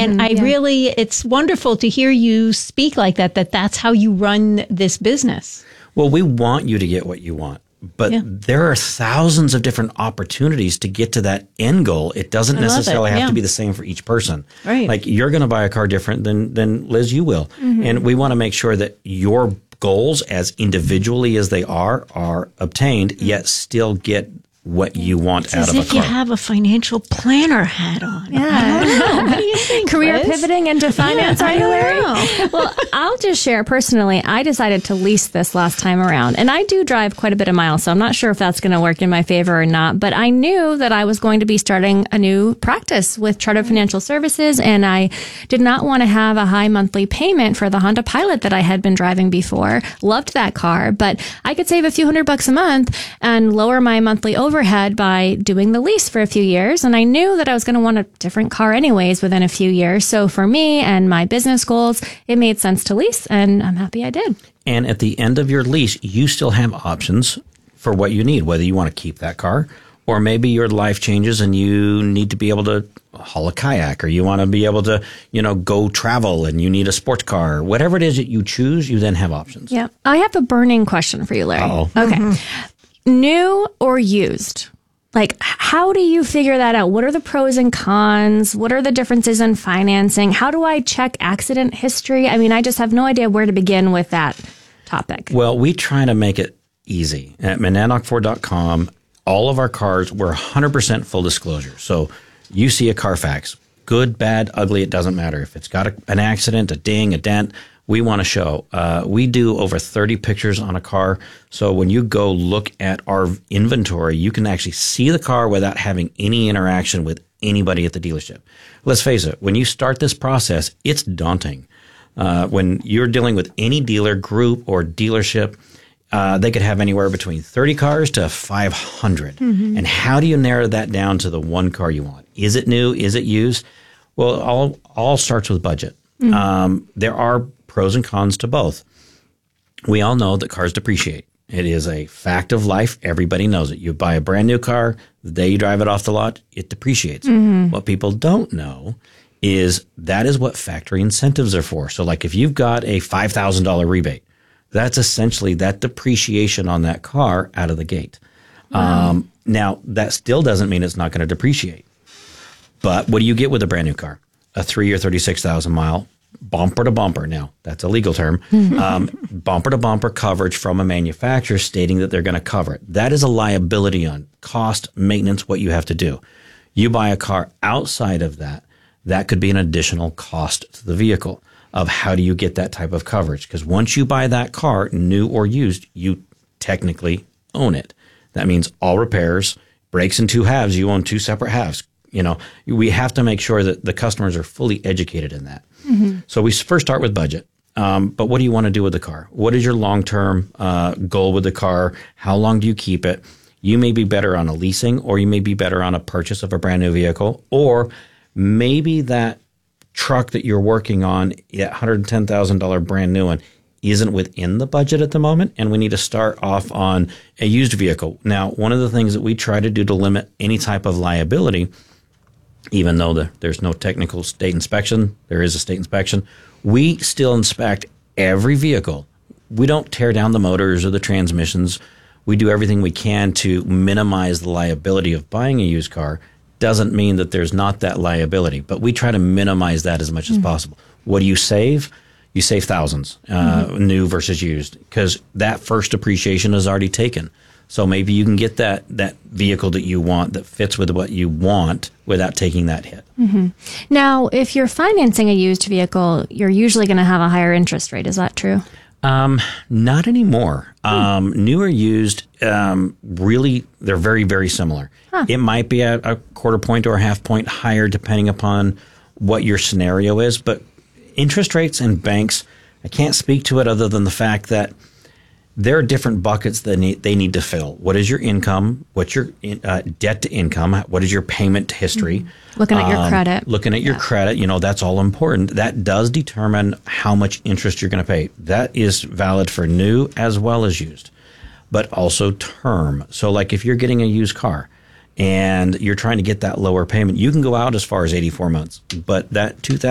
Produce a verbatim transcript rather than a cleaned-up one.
And I yeah. really, it's wonderful to hear you speak like that, that that's how you run this business. Well, we want you to get what you want. But Yeah. there are thousands of different opportunities to get to that end goal. It doesn't I love necessarily it, have yeah. to be the same for each person. Right. Like you're going to buy a car different than, than Liz, you will. Mm-hmm. And we want to make sure that your goals, as individually as they are, are obtained, mm-hmm. yet still get what you want It's out as of a if car. you have a financial planner hat on. Yeah. I don't know. What do you think, Career Liz? pivoting into finance, Yeah, are you, I Larry? don't know. Well, I'll just share personally, I decided to lease this last time around. And I do drive quite a bit of miles, so I'm not sure if that's going to work in my favor or not. But I knew that I was going to be starting a new practice with Charter Financial Services, and I did not want to have a high monthly payment for the Honda Pilot that I had been driving before. Loved that car, but I could save a few hundred bucks a month and lower my monthly overhead by doing the lease for a few years. And I knew that I was going to want a different car anyways within a few years. So for me and my business goals, it made sense to lease, and I'm happy I did. And at the end of your lease, you still have options for what you need, whether you want to keep that car or maybe your life changes and you need to be able to haul a kayak, or you want to be able to, you know, go travel and you need a sports car. Whatever it is that you choose, you then have options. Yeah. I have a burning question for you, Larry. Uh-oh. Okay. Mm-hmm. New or used? Like, how do you figure that out? What are the pros and cons? What are the differences in financing? How do I check accident history? I mean, I just have no idea where to begin with that topic. Well, we try to make it easy. At Monadnock Ford dot com, all of our cars, we're one hundred percent full disclosure. So you see a Carfax, good, bad, ugly, it doesn't matter. If it's got a, an accident, a ding, a dent, we want to show. Uh, we do over thirty pictures on a car. So when you go look at our inventory, you can actually see the car without having any interaction with anybody at the dealership. Let's face it, when you start this process, it's daunting. Uh, when you're dealing with any dealer group or dealership, uh, they could have anywhere between thirty cars to five hundred. Mm-hmm. And how do you narrow that down to the one car you want? Is it new? Is it used? Well, all all starts with budget. Mm-hmm. Um, there are pros and cons to both. We all know that cars depreciate. It is a fact of life. Everybody knows it. You buy a brand new car, the day you drive it off the lot, it depreciates. Mm-hmm. What people don't know is that is what factory incentives are for. So like if you've got a five thousand dollars rebate, that's essentially that depreciation on that car out of the gate. Wow. Um, now, that still doesn't mean it's not going to depreciate. But what do you get with a brand new car? A three or thirty-six thousand mile bumper to bumper. Now, that's a legal term. um, bumper to bumper coverage from a manufacturer stating that they're going to cover it. That is a liability on cost, maintenance, what you have to do. You buy a car outside of that, that could be an additional cost to the vehicle of how do you get that type of coverage. Because once you buy that car, new or used, you technically own it. That means all repairs, breaks in two halves, you own two separate halves. You know, we have to make sure that the customers are fully educated in that. Mm-hmm. So we first start with budget. Um, but what do you want to do with the car? What is your long-term uh, goal with the car? How long do you keep it? You may be better on a leasing, or you may be better on a purchase of a brand new vehicle, or maybe that truck that you're working on, that one hundred ten thousand dollars brand new one, isn't within the budget at the moment, and we need to start off on a used vehicle. Now, one of the things that we try to do to limit any type of liability, even though the, there's no technical state inspection, there is a state inspection, we still inspect every vehicle. We don't tear down the motors or the transmissions. We do everything we can to minimize the liability of buying a used car. Doesn't mean that there's not that liability, but we try to minimize that as much mm-hmm. as possible. What do you save? You save thousands, uh, mm-hmm. new versus used, because that first depreciation is already taken. So maybe you can get that that vehicle that you want that fits with what you want without taking that hit. Mm-hmm. Now, if you're financing a used vehicle, you're usually going to have a higher interest rate. Is that true? Um, not anymore. Hmm. Um, new or used, um, really, they're very, very similar. Huh. It might be a, a quarter point or a half point higher depending upon what your scenario is. But interest rates and banks, I can't speak to it other than the fact that there are different buckets that need, they need to fill. What is your income? What's your uh, debt to income? What is your payment history? Mm-hmm. Looking at your um, credit. Looking at your yeah. credit, you know, that's all important. That does determine how much interest you're going to pay. That is valid for new as well as used, but also term. So like if you're getting a used car and you're trying to get that lower payment, you can go out as far as eighty-four months, but that two thousand